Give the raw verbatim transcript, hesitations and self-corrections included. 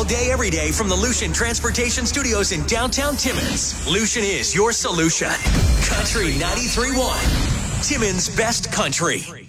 all day, every day from the Lucian Transportation Studios in downtown Timmins. Lucian is your solution. Country ninety-three point one, Timmins' best country.